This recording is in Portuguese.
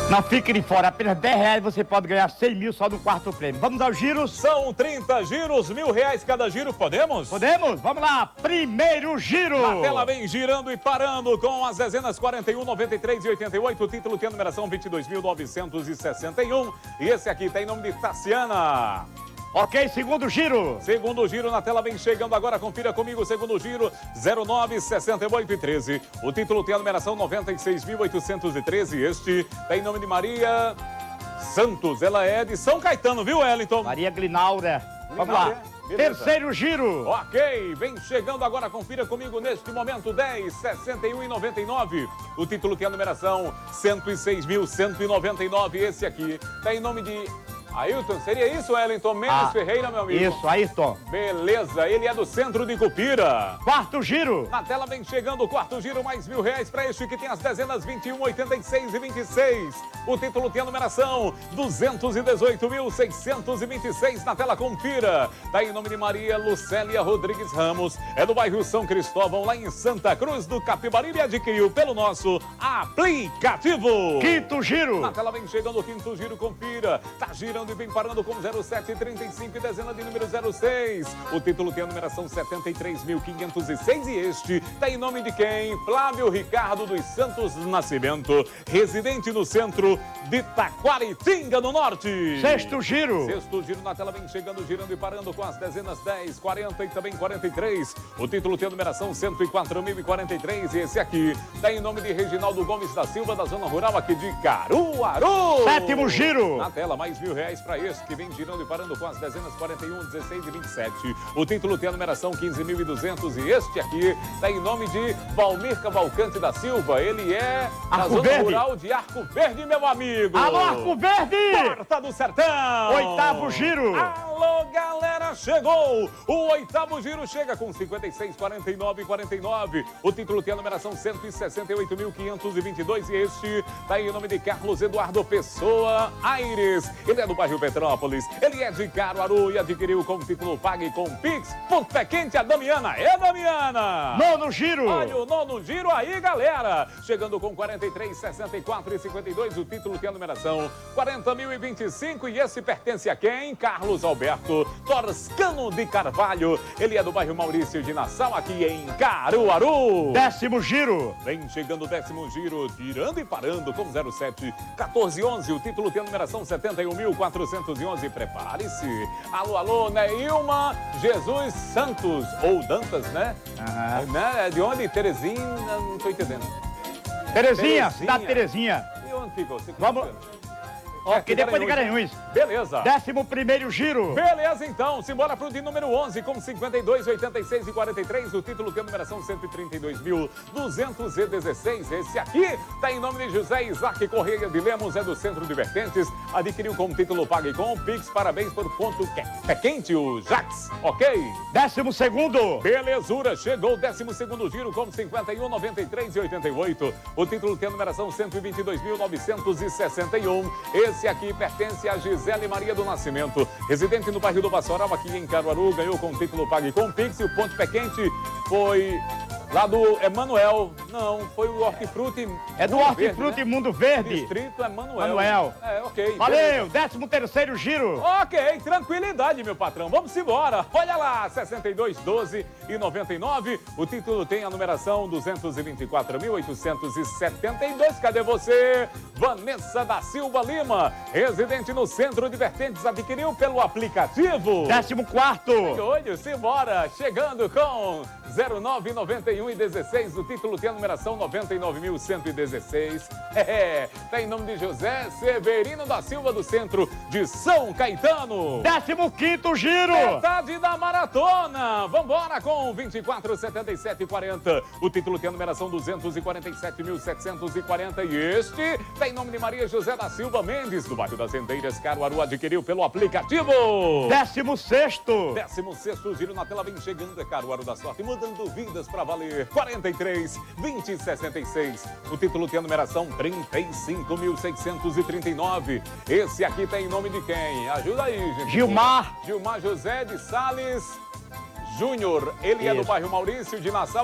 Não fique de fora, apenas R$10 você pode ganhar 100 mil só no quarto prêmio. Vamos aos giros? São 30 giros, R$1.000 cada giro, podemos? Podemos? Vamos lá, primeiro giro! A tela vem girando e parando com as dezenas 41, 93 e 88. O título tem a numeração 22.961. E esse aqui tem nome de Tassiana. Ok, segundo giro. Segundo giro na tela vem chegando agora, confira comigo, segundo giro, 09, 68 e 13. O título tem a numeração 96.813. Este tem nome de Maria Santos, ela é de São Caetano, viu, Wellington? Maria Glinaura. Vamos lá. Beleza. Terceiro giro. Ok, vem chegando agora, confira comigo neste momento, 10, 61 e 99. O título tem a numeração 106.199. Esse aqui tem nome de Ailton, seria isso, Wellington Mendes Ferreira, meu amigo? Isso, Ailton. Beleza, ele é do centro de Cupira. Quarto giro. Na tela vem chegando o quarto giro, mais R$1.000 para este que tem as dezenas 21, 86 e 26. O título tem a numeração 218.626. Na tela, confira. Tá em nome de Maria Lucélia Rodrigues Ramos. É do bairro São Cristóvão, lá em Santa Cruz do Capibaribe. Adquiriu pelo nosso aplicativo. Quinto giro. Na tela vem chegando o quinto giro, confira. Tá girando e vem parando com 0735 e dezena de número 06. O título tem a numeração 73.506 e este tá em nome de quem? Flávio Ricardo dos Santos Nascimento, residente no centro de Taquaritinga, no norte. Sexto giro. Sexto giro na tela vem chegando, girando e parando com as dezenas 10, 40 e também 43. O título tem a numeração 104.043 e esse aqui tá em nome de Reginaldo Gomes da Silva, da zona rural aqui de Caruaru. Sétimo giro. Na tela, mais R$1.000 para este que vem girando e parando com as dezenas 41, 16 e 27. O título tem a numeração 15.200 e este aqui está em nome de Valmir Cavalcante da Silva. Ele é da zona rural de Arco Verde, meu amigo. Alô, Arco Verde! Porta do Sertão! Oitavo giro. Alô, galera, chegou! O oitavo giro chega com 56, 49 e 49. O título tem a numeração 168.522 e este está em nome de Carlos Eduardo Pessoa Aires. Ele é do bairro Petrópolis, ele é de Caruaru e adquiriu com título Pague com Pix. Ponto pé quente, a Damiana. É, Damiana! Nono giro. Olha o nono giro aí, galera. Chegando com 43, 64 e 52. O título tem a numeração 40.025 e esse pertence a quem? Carlos Alberto Toscano de Carvalho. Ele é do bairro Maurício de Nassau, aqui em Caruaru. Décimo giro. Vem chegando o décimo giro, tirando e parando com 07, 14, 11. O título tem a numeração 71.411. Prepare-se. Alô, alô, Neilma Jesus Santos, ou Dantas, né? Né? De onde? Terezinha? Não tô entendendo. Terezinha, cidade Terezinha. E onde ficou? Vamos. Ok, depois de Garanhuns. Beleza. 11º giro. Beleza, então. Simbora pro de número 11, com 52, 86 e 43. O título tem a numeração 132.216. Esse aqui tá em nome de José Isaac Correia de Lemos, é do Centro de Vertentes. Adquiriu com título Pague com Pix. Parabéns por ponto pé quente, o Jax. Ok? 12º. Belezura. Chegou o 12º giro com 51, 93 e 88. O título tem a numeração 122.961. Esse aqui pertence a Gisele Maria do Nascimento, residente no bairro do Vassoural, aqui em Caruaru, ganhou com título Pague com Pix. E o ponto pé quente foi lá do Emanuel. Não, foi o Hortifruti. É do Hortifruti, né? Mundo Verde. Distrito Emanuel. Manuel. É, ok. Valeu, 13º giro. Ok, tranquilidade, meu patrão. Vamos embora. Olha lá, 62, 12 e 99. O título tem a numeração 224.872. Cadê você? Vanessa da Silva Lima, residente no Centro de Vertentes, adquiriu pelo aplicativo. 14º. Olha, simbora. Chegando com 09, 91 e 16. O título tem a numeração 99.116. Tá em nome de José Severino da Silva, do Centro de São Caetano. 15º giro. Metade da maratona. Vambora com 24, 77 e 40. O título tem a numeração 247.740. E este tá em nome de Maria José da Silva Mendes, do bairro das Rendeiras, Caruaru, adquiriu pelo aplicativo. 16º. 16º giro na tela vem chegando, é Caruaru da Sorte, mudando vidas pra valer. 43, 20 e 66. O título tem a numeração 35.639. Esse aqui tem nome de quem? Ajuda aí, gente. Gilmar. Gilmar José de Sales Júnior. Ele é do bairro Maurício de Nassau.